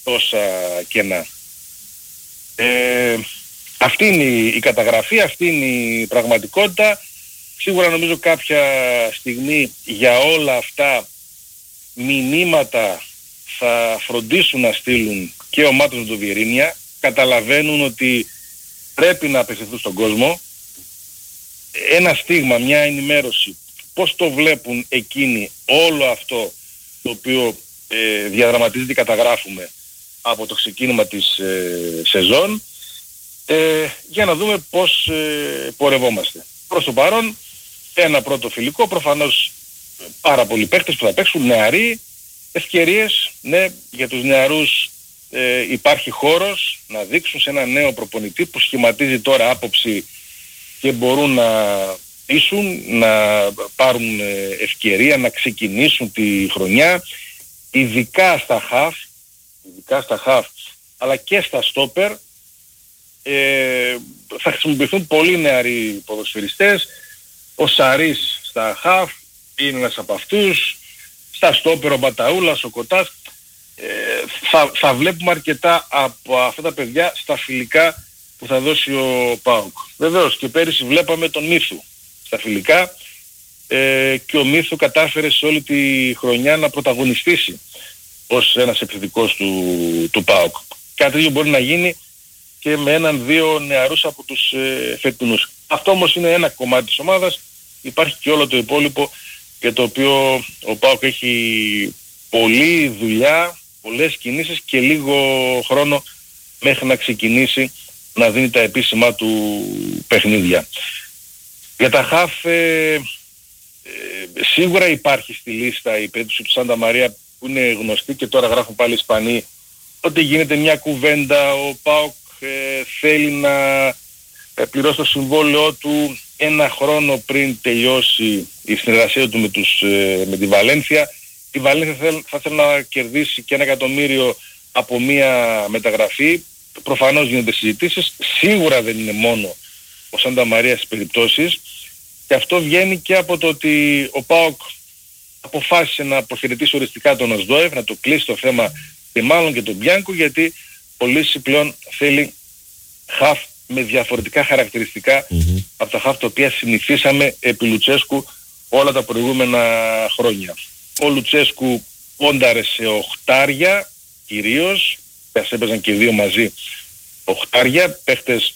τόσα κενά. Αυτή είναι η καταγραφή, αυτή είναι η πραγματικότητα. Σίγουρα νομίζω κάποια στιγμή για όλα αυτά μηνύματα θα φροντίσουν να στείλουν και ομάδες με το Βιερίνια. Καταλαβαίνουν ότι πρέπει να απευθυνθούν στον κόσμο. Ένα στίγμα, μια ενημέρωση, πώς το βλέπουν εκείνοι όλο αυτό το οποίο διαδραματίζεται, καταγράφουμε από το ξεκίνημα της σεζόν, για να δούμε πώς πορευόμαστε. Προς το παρόν, ένα πρώτο φιλικό, προφανώς πάρα πολλοί παίκτες που θα παίξουν, νεαροί, ευκαιρίες, ναι, για τους νεαρούς υπάρχει χώρος να δείξουν σε ένα νέο προπονητή που σχηματίζει τώρα άποψη και μπορούν να πείσουν, να πάρουν ευκαιρία, να ξεκινήσουν τη χρονιά, ειδικά στα χαφ, αλλά και στα στόπερ. Θα χρησιμοποιηθούν πολύ νεαροί ποδοσφαιριστές. Ο Σαρίς στα χαφ είναι ένας από αυτούς. Στα στόπερ ο Μπαταούλας, ο Κοτάς. Θα βλέπουμε αρκετά από αυτά τα παιδιά στα φιλικά που θα δώσει ο ΠΑΟΚ. Βεβαίως και πέρυσι βλέπαμε τον Μίθου στα φιλικά και ο Μίθου κατάφερε σε όλη τη χρονιά να πρωταγωνιστήσει ως ένας επιθετικός του ΠΑΟΚ. Κάτι τέτοιο μπορεί να γίνει και με έναν-δύο νεαρούς από τους φετινούς. Αυτό όμως είναι ένα κομμάτι της ομάδας. Υπάρχει και όλο το υπόλοιπο για το οποίο ο ΠΑΟΚ έχει πολλή δουλειά, πολλές κινήσεις και λίγο χρόνο μέχρι να ξεκινήσει να δίνει τα επίσημά του παιχνίδια. Για τα χαφ σίγουρα υπάρχει στη λίστα η περίπτωση του Σάντα Μαρία που είναι γνωστή και τώρα γράφουν πάλι Ισπανοί ότι γίνεται μια κουβέντα, ο ΠΑΟΚ θέλει να πληρώσει το συμβόλαιό του ένα χρόνο πριν τελειώσει η συνεργασία του με τη Βαλένθια. Η Βαλένθια θα θέλει να κερδίσει και 1 εκατομμύριο από μια μεταγραφή. Προφανώς γίνονται συζητήσεις. Σίγουρα δεν είναι μόνο ο Σάντα Μαρία στις περιπτώσεις. Και αυτό βγαίνει και από το ότι ο ΠΑΟΚ αποφάσισε να αποχαιρετήσει οριστικά τον Οσδόεφ, να το κλείσει το θέμα και μάλλον και τον Μπιάνκο, γιατί ο Λύση πλέον θέλει χαφ με διαφορετικά χαρακτηριστικά από τα χαφ τα οποία συνηθίσαμε επί Λουτσέσκου όλα τα προηγούμενα χρόνια. Ο Λουτσέσκου πόνταρε σε οχτάρια κυρίως, ας έπαιζαν και δύο μαζί οχτάρια, παίχτες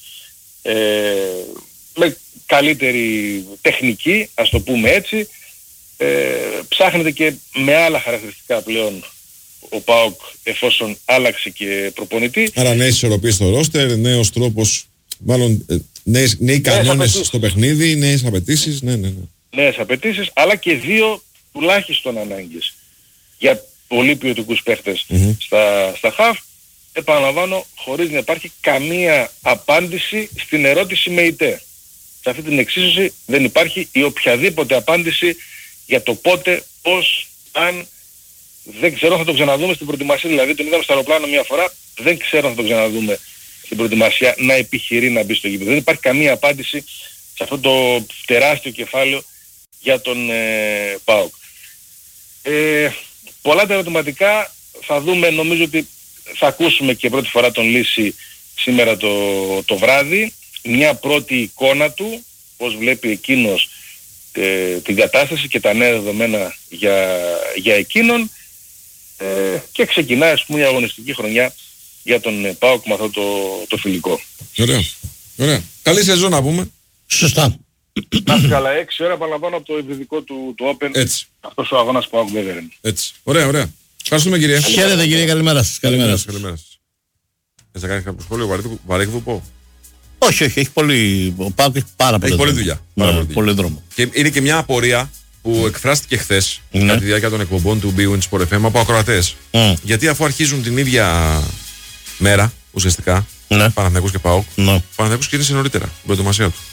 με καλύτερη τεχνική, ας το πούμε έτσι. Ψάχνεται και με άλλα χαρακτηριστικά πλέον ο ΠΑΟΚ εφόσον άλλαξε και προπονητή. Άρα νέες ισορροπίες στο ρόστερ, νέος τρόπος, μάλλον νέοι κανόνες στο παιχνίδι, νέες απαιτήσεις. Ναι. Νέες απαιτήσεις, αλλά και δύο τουλάχιστον ανάγκες για πολύ ποιοτικούς παίχτες στα χαφ. Επαναλαμβάνω, χωρίς να υπάρχει καμία απάντηση στην ερώτηση με ητέ. Σε αυτή την εξίσωση δεν υπάρχει η οποιαδήποτε απάντηση για το πότε, πώς, αν. Δεν ξέρω, θα το ξαναδούμε στην προετοιμασία. Δηλαδή τον είδαμε στο αεροπλάνο μια φορά, δεν ξέρω αν θα το ξαναδούμε στην προετοιμασία να επιχειρεί να μπει στο γήπεδο. Δεν υπάρχει καμία απάντηση σε αυτό το τεράστιο κεφάλαιο για τον ΠΑΟΚ. Πολλά τα ερωτηματικά θα δούμε, νομίζω ότι θα ακούσουμε και πρώτη φορά τον Λύση σήμερα το βράδυ. Μια πρώτη εικόνα του, πώς βλέπει εκείνος την κατάσταση και τα νέα δεδομένα για εκείνον. Και ξεκινάει, ας πούμε, η αγωνιστική χρονιά για τον ΠΑΟΚ με αυτό το φιλικό. Ωραία. Καλή σεζόν να πούμε. Σωστά. Να είστε καλά, 6 ώρα επαναλαμβάνω από το υβριδικό του Open. Έτσι. Αυτός ο αγώνας ΠΑΟΚ βέβαια είναι. Έτσι. Ωραία. Ευχαριστούμε κύριε. Χαίρετε κύριε, καλημέρα σας. Καλημέρα σας. Θες να κάνεις κάποιο σχόλιο, Βαρύκδουπο? Όχι, έχει πολύ. Ο ΠΑΟΚ έχει πάρα πολύ. Έχει πολλή δουλειά. Πολύ δρόμο. Και είναι και μια απορία που εκφράστηκε χθες κατά τη διάρκεια των εκπομπών του BWIN Sport FM από ακροατές. Γιατί αφού αρχίζουν την ίδια μέρα ουσιαστικά, Παναθηναϊκός και ΠΑΟΚ, ο Παναθηναϊκός ξεκίνησε νωρίτερα την προετοιμασία του.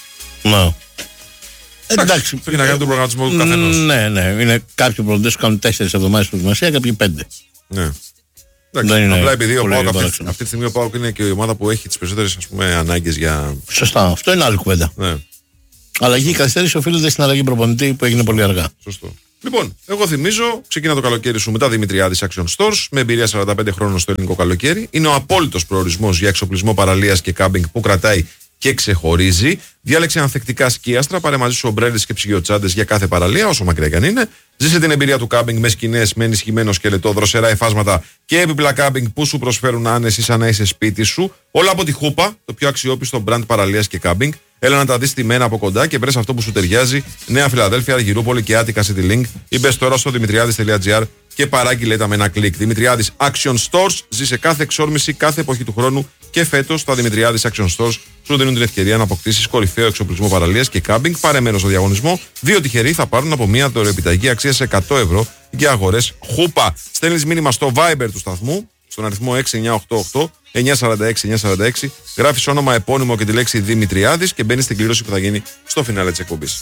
Εντάξει. Πρέπει να κάνει τον προγραμματισμό του καθενός. Ναι. Είναι κάποιοι προπονητές που κάνουν 4 εβδομάδες προετοιμασία, κάποιοι 5. Ναι. Εντάξει, απλά επειδή ο ΠΑΟΚ αυτή τη στιγμή ο ΠΑΟΚ είναι και η ομάδα που έχει τις περισσότερες, ας πούμε, ανάγκες για. Σωστά. Αυτό είναι άλλη κουβέντα. Ναι. Αλλαγή καθυστέρηση οφείλεται στην αλλαγή προπονητή που έγινε πολύ αργά. Σωστό. Λοιπόν, εγώ θυμίζω, ξεκινά το καλοκαίρι σου με τα Δημητριάδης Action Stores, με εμπειρία 45 χρόνων στο ελληνικό καλοκαίρι. Είναι ο απόλυτος προορισμός για εξοπλισμό παραλίας και κάμπινγκ που κρατάει και ξεχωρίζει. Διάλεξε ανθεκτικά σκίαστρα, πάρε μαζί σου ομπρέλες και ψυγειοτσάντες για κάθε παραλία, όσο μακριά και αν είναι. Ζήσε την εμπειρία του κάμπινγκ με σκηνές, με ενισχυμένο σκελετό, δροσερά υφάσματα και έπιπλα κάμπινγκ που σου προσφέρουν άνεση σαν να είσαι σπίτι σου. Όλα από τη Χούπα, το πιο αξιόπιστο brand παραλίας και κάμπινγκ. Έλα να τα δεις στημένα από κοντά και βρες αυτό που σου ταιριάζει. Νέα Φιλαδέλφια, Αργυρούπολη και Άττικα City Link. Ή μπες τώρα στο δημητριάδης.gr και παράγγειλε τα με ένα κλικ. Δημητριάδης Action Stores, ζήσε κάθε εξόρμηση, κάθε εποχή του χρόνου και φέτος τα Δημητριάδης Action Stores σου δίνουν την ευκαιρία να αποκτήσεις κορυφαίο εξοπλισμό παραλίας και κάμπινγκ. Πάρε μέρος στο διαγωνισμό. 2 τυχεροί θα πάρουν από μια δωρεοεπιταγή αξίας 100 ευρώ για αγορές Χούπα. Στέλνεις μήνυμα στο Viber του σταθμού, στον αριθμό 6988 946-946, γράφεις όνομα, επώνυμο και τη λέξη Δημητριάδης και μπαίνεις στην κλήρωση που θα γίνει στο φινάλε της εκπομπής.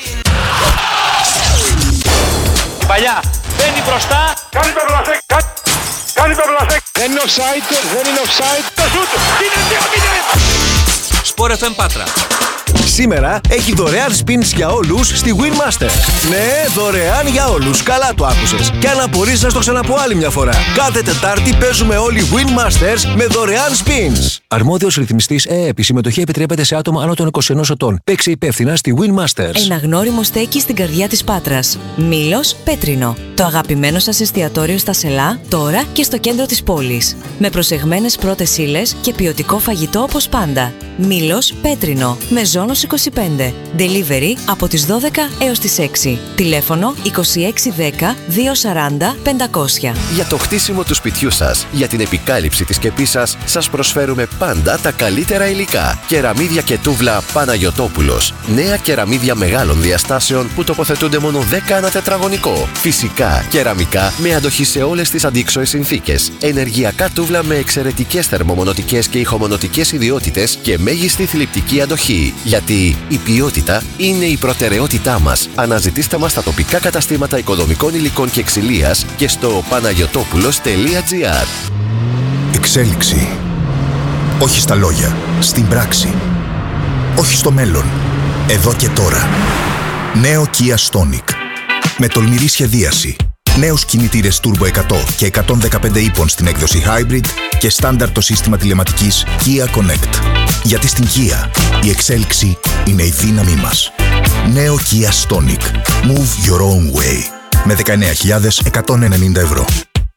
Η παλιά μπαίνει μπροστά. Κάνει το πλασέκ, κάνει το πλασέκ. Δεν είναι offside, δεν είναι offside. Το σούτ, είναι 2-0. Sport FM Πάτρα. Σήμερα έχει δωρεάν spins για όλους στη Winmaster. Ναι, δωρεάν για όλους. Καλά το άκουσες. Και αν απορείς να στο ξαναπώ άλλη μια φορά. Κάθε Τετάρτη παίζουμε όλοι Winmasters με δωρεάν spins. Αρμόδιος ρυθμιστής ΕΕΠ. Η συμμετοχή επιτρέπεται σε άτομα άνω των 21 ετών. Παίξε υπεύθυνα στη Winmasters. Ένα γνώριμο στέκει στην καρδιά της Πάτρας. Μήλος Πέτρινο. Το αγαπημένο σας εστιατόριο στα Σελά, τώρα και στο κέντρο της πόλης. Με προσεγμένες πρώτες ύλες και ποιοτικό φαγητό όπως πάντα. Μήλος Πέτρινο. Με Ζώνος 25. Delivery από τις 12 έως τις 6. Τηλέφωνο 2610 240 500. Για το χτίσιμο του σπιτιού σας, για την επικάλυψη της σκεπής σας, σας προσφέρουμε πάντα τα καλύτερα υλικά. Κεραμίδια και τούβλα Παναγιωτόπουλος. Νέα κεραμίδια μεγάλων διαστάσεων που τοποθετούνται μόνο 10 ανά τετραγωνικό. Φυσικά, κεραμικά με αντοχή σε όλες τις αντίξωες συνθήκες. Ενεργειακά τούβλα με εξαιρετικές θερμομονωτικές και ηχομονωτικές ιδιότητες και μέγιστη θλιπτική αντοχή. Γιατί η ποιότητα είναι η προτεραιότητά μας. Αναζητήστε μας στα τοπικά καταστήματα οικοδομικών υλικών και ξυλίας και στο panagiotopulos.gr. Εξέλιξη. Όχι στα λόγια, στην πράξη. Όχι στο μέλλον, εδώ και τώρα. Νέο Kia Stonic. Με τολμηρή σχεδίαση. Νέους κινητήρες Turbo 100 και 115 ύπων στην έκδοση Hybrid και στάνταρ το σύστημα τηλεματικής Kia Connect. Γιατί στην Kia η εξέλιξη είναι η δύναμή μας. Νέο Kia Stonic. Move your own way. Με 19.190 ευρώ.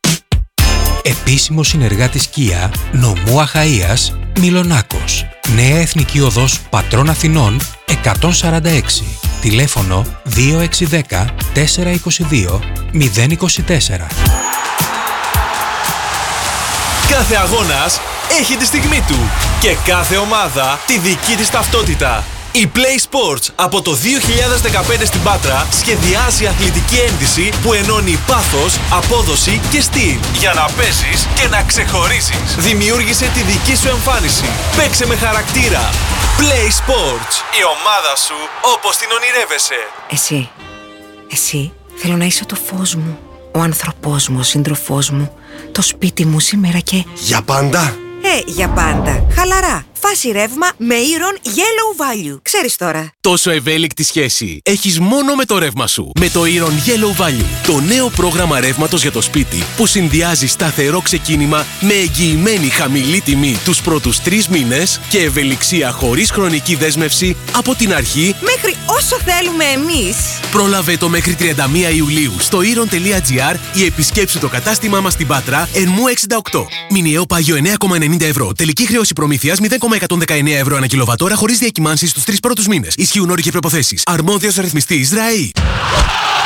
Επίσημος συνεργάτης Kia, νομού Αχαΐας, Μιλονάκος. Νέα Εθνική Οδός Πατρών Αθηνών 146. Τηλέφωνο 2610 422 024. Κάθε αγώνας έχει τη στιγμή του και κάθε ομάδα τη δική της ταυτότητα. Η Play Sports από το 2015 στην Πάτρα σχεδιάζει αθλητική ένδυση που ενώνει πάθος, απόδοση και στυλ για να παίζεις και να ξεχωρίζεις. Δημιούργησε τη δική σου εμφάνιση. Παίξε με χαρακτήρα. Play Sports. Η ομάδα σου όπως την ονειρεύεσαι. Εσύ θέλω να είσαι το φως μου, ο άνθρωπός μου, ο σύντροφός μου, το σπίτι μου σήμερα και... Για πάντα! Για πάντα. Χαλαρά. Φάση ρεύμα με Iron Yellow Value. Ξέρεις τώρα. Τόσο ευέλικτη σχέση έχεις μόνο με το ρεύμα σου. Με το Iron Yellow Value. Το νέο πρόγραμμα ρεύματος για το σπίτι που συνδυάζει σταθερό ξεκίνημα με εγγυημένη χαμηλή τιμή τους πρώτους 3 μήνες και ευελιξία χωρίς χρονική δέσμευση από την αρχή μέχρι όσο θέλουμε εμείς. Πρόλαβε το μέχρι 31 Ιουλίου στο iron.gr ή επισκέψου το κατάστημά μας στην Πάτρα Ερμού 68. Μηνιαίο πάγιο 9,90 ευρώ. Τελική χρέωση προμήθειας 0,119 ευρώ ανά κιλοβατόρα χωρίς διακυμάνσεις στους 3 πρώτους μήνες. Ισχύουν όροι και προϋποθέσεις. Αρμόδιος ρυθμιστής ΡΑΗ.